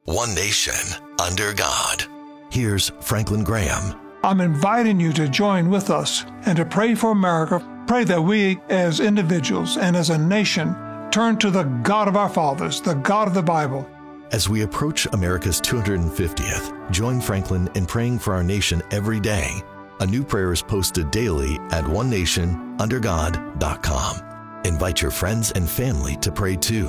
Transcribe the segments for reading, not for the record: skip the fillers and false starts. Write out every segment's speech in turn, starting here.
One nation, under God. Here's Franklin Graham. I'm inviting you to join with us and to pray for America. Pray that we as individuals and as a nation turn to the God of our fathers, the God of the Bible. As we approach America's 250th, join Franklin in praying for our nation every day. A new prayer is posted daily at onenationundergod.com. Invite your friends and family to pray too.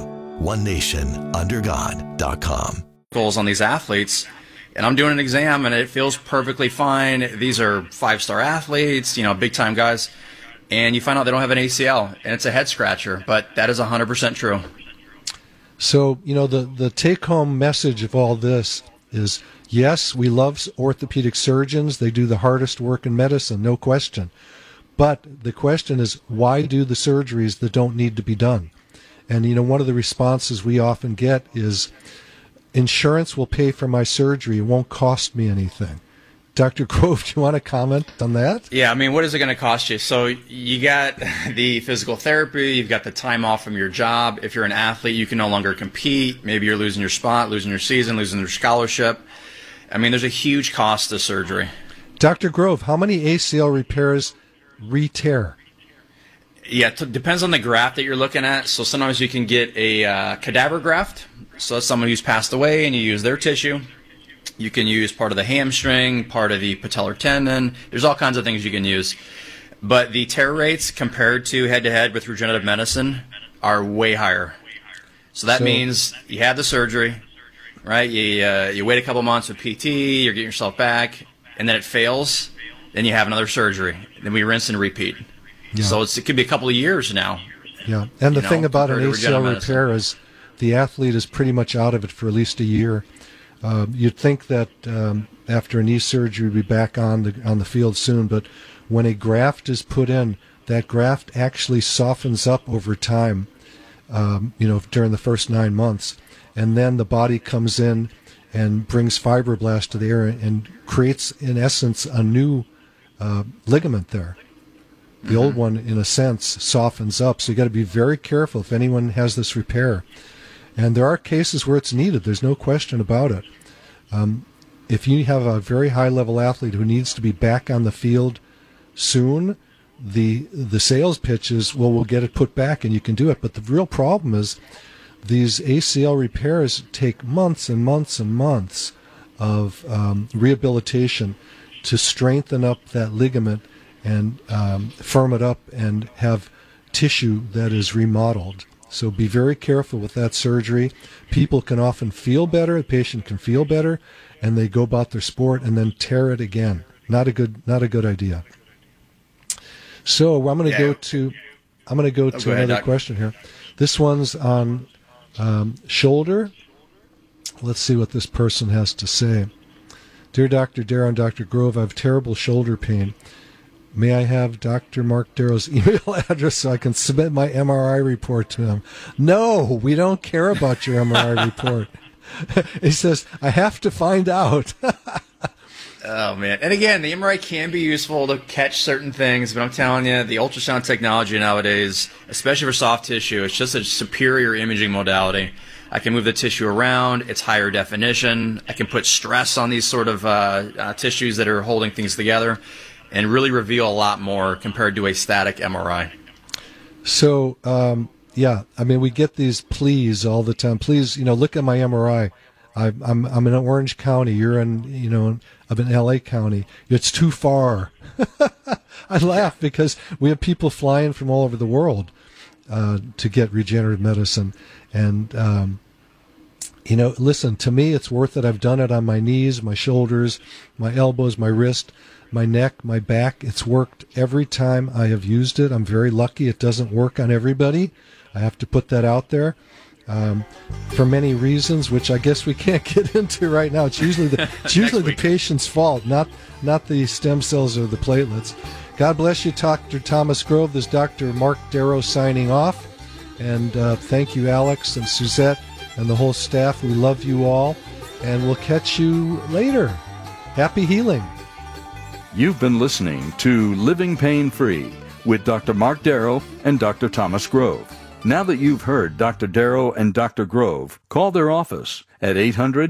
onenationundergod.com. Goals on these athletes, and I'm doing an exam and it feels perfectly fine. These are 5-star athletes, big time guys, and you find out they don't have an ACL, and it's a head scratcher, but that is 100% true. So, the take-home message of all this is, yes, we love orthopedic surgeons. They do the hardest work in medicine, no question. But the question is, why do the surgeries that don't need to be done? And, one of the responses we often get is, insurance will pay for my surgery. It won't cost me anything. Dr. Grove, do you want to comment on that? Yeah, what is it going to cost you? So you got the physical therapy, you've got the time off from your job. If you're an athlete, you can no longer compete. Maybe you're losing your spot, losing your season, losing your scholarship. There's a huge cost to surgery. Dr. Grove, how many ACL repairs re-tear? Yeah, it depends on the graft that you're looking at. So sometimes you can get a cadaver graft. So that's someone who's passed away and you use their tissue. You can use part of the hamstring, part of the patellar tendon. There's all kinds of things you can use. But the tear rates compared to head-to-head with regenerative medicine are way higher. So that means you had the surgery, right? You wait a couple months with PT, you're getting yourself back, and then it fails. Then you have another surgery. Then we rinse and repeat. Yeah. So it could be a couple of years now. Yeah, and the thing about an ACL repair is the athlete is pretty much out of it for at least a year. You'd think that after a knee surgery, we'd be back on the field soon, but when a graft is put in, that graft actually softens up over time, during the first 9 months. And then the body comes in and brings fibroblast to the area and creates, in essence, a new ligament there. The old one, in a sense, softens up. So you got to be very careful if anyone has this repair. And there are cases where it's needed. There's no question about it. If you have a very high-level athlete who needs to be back on the field soon, the sales pitch is, well, we'll get it put back and you can do it. But the real problem is these ACL repairs take months and months and months of rehabilitation to strengthen up that ligament and firm it up and have tissue that is remodeled. So be very careful with that surgery. People can often feel better, the patient can feel better, and they go about their sport and then tear it again. Not a good idea. So I'm going to go to another question here. This one's on shoulder. Let's see what this person has to say. Dear Dr. Darrow and Dr. Grove, I have terrible shoulder pain. May I have Dr. Mark Darrow's email address so I can submit my MRI report to him? No, we don't care about your MRI report. He says, I have to find out. Oh, man. And again, the MRI can be useful to catch certain things, but I'm telling you, the ultrasound technology nowadays, especially for soft tissue, it's just a superior imaging modality. I can move the tissue around. It's higher definition. I can put stress on these sort of tissues that are holding things together and really reveal a lot more compared to a static MRI. So, we get these pleas all the time. Please, look at my MRI. I'm in Orange County. You're in, I'm in LA County. It's too far. I laugh because we have people flying from all over the world to get regenerative medicine. And, listen, to me, it's worth it. I've done it on my knees, my shoulders, my elbows, my wrist, my neck, my back. It's worked every time I have used it. I'm very lucky it doesn't work on everybody. I have to put that out there for many reasons, which I guess we can't get into right now. It's usually the patient's fault, not the stem cells or the platelets. God bless you, Dr. Thomas Grove. This is Dr. Mark Darrow signing off. And thank you, Alex and Suzette and the whole staff. We love you all. And we'll catch you later. Happy healing. You've been listening to Living Pain Free with Dr. Mark Darrow and Dr. Thomas Grove. Now that you've heard Dr. Darrow and Dr. Grove, call their office at 800